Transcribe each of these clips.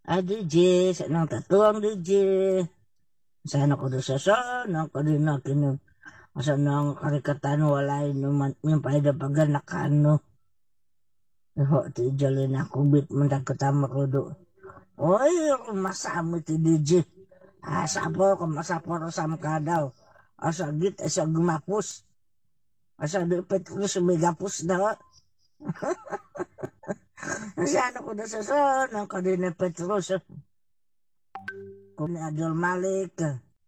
DJ, sanang tatuang DJ. Sana ko doon sa sana ko din na kinu. Asa nang karikatan walay naman yung paida paganakano. Ho, ti jali na kubit man katama ko do. Oy, masamo ti DJ. Asa po ko masapor sam ka daw. Asa git asa gumapus. Asa do petrus megapus daw. Sana ko doon sa sana ko din na petrus. Kung Adol Malik.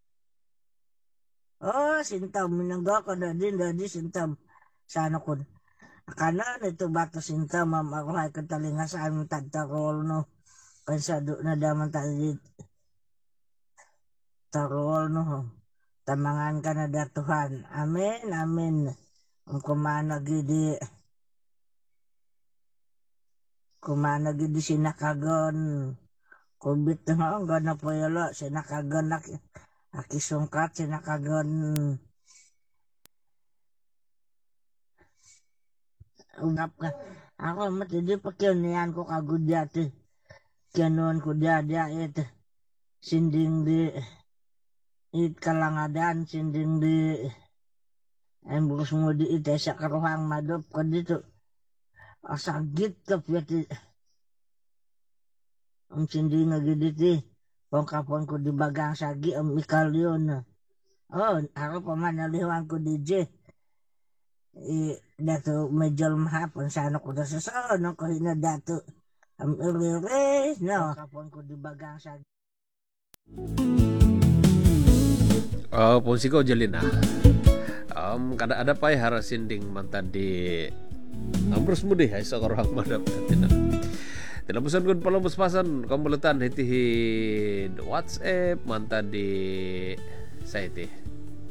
Oh, sintam minangga ko na din dadi sintam. Sana ko. Kanan ito bato sintam mamakuhay katalinga sa aming tagtarol no. Kansado na daman tayo tarol no. Tamangan ka na datuhan. Amen, amen. Ang kumanagidi sinakagon. Kubit na nga na po yalo. Sinakagon akisungkat sinakagon. Ugap ka. Ako matindi pa niyan ko kagudyati. Kianuan ko dia it. Sinding di it kalangadan. Sinding di ang bukas mo di it. Sa karuhang madop ko dito. Asagit ka piyati. Ang sinding nga giditi. Kung kapon ko di bagang sagi. Ang ikal yun. Oh, ako pa man naliwan ko DJ. Dato medyo mahapon sana ko sa sono ko na dato am ire no kapon ko di bagang sa Ponsiko Jelina. Kada ada pa harasinding mantan di Ambrus mudi ay sa korang madap natin. Tinapusan ko palabas pasan kamulitan hitihin WhatsApp mantan di site.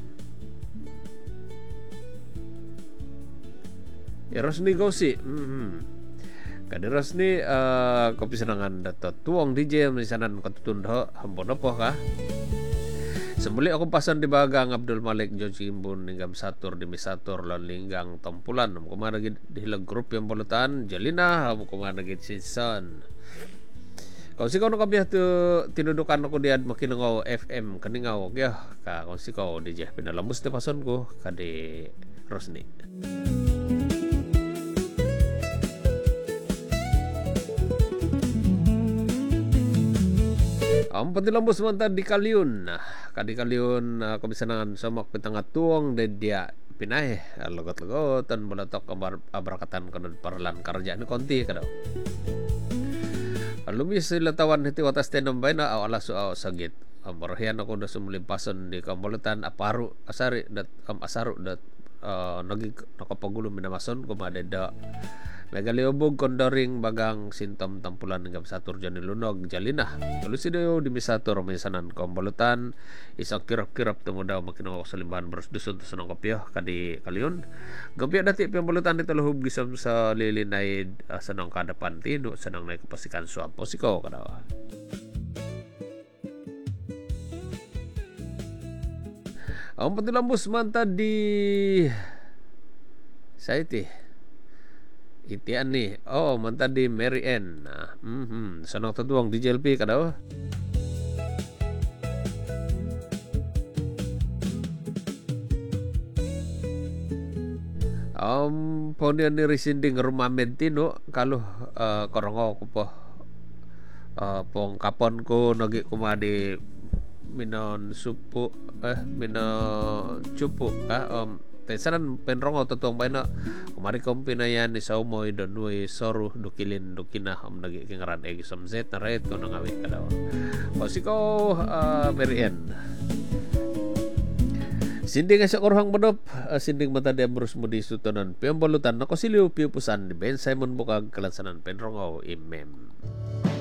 Ya Rosni Gausi. Kada Rosni kopi senangan dato tuang DJ misanan katutundo hampon apa ka? Semuli aku pasan di bagang Abdul Malik Joji Imbun ninggam satur di misatur lan linggang tampulan kumana di hilang grup yang polutan Jelina kumana gid season. Kau si kau nak biah tu tinudukan aku dia makinangaw FM kaningaw ya ka kau si kau DJ pinalambus te pason ko kadi Rosni. Ang pantilambos mantan di Kaliun. Kadi Kaliun kabisanangan samak pitang tuang dan dia pinay lagot-lagotan balatok abrakatan kanon paralan karja ni konti kadaw. Lumis sila tawan hiti watas tenambay na awala su aw sagit. Ambarhian ako na sumulimpason di kamulutan aparu asari dat asaru dat nagi nakapagulo minamason kumadeda Megaliobog kondoring bagang sintom tampulan ng satur jani lunog jalina. Tulusido di misatur misanan kombolutan isang kirap-kirap temu daw makinong sa limbahan beros dusun sa nang kopyo kadi Kaliun. Gopyo dati pembolutan dito luhub gisam sa lilinay sa nang kadapan tino sa nang naikapasikan suap posiko kadawa. Ang pantilambos manta di Saiti itian nih. Oh, mantan di Mary Ann. Nah, sanang tatuang di JLP kadaw. Ponian ni resinding rumah mentino kalau korongo ko po pong kapon ko nagi kumadi minon supu minon cupu Tesanan penrongo totong baina kumari kompinayan ni saumoy donui soru dukilin dukina nagi kingaran egi somzet na red ko nangawi kadaw. Pasiko Merian. Sinding sa korhang madop sinding mata di amrus mudi sutonan pembolutan nakosiliu piupusan di Ben Simon Bukag kalansanan penrongo imem.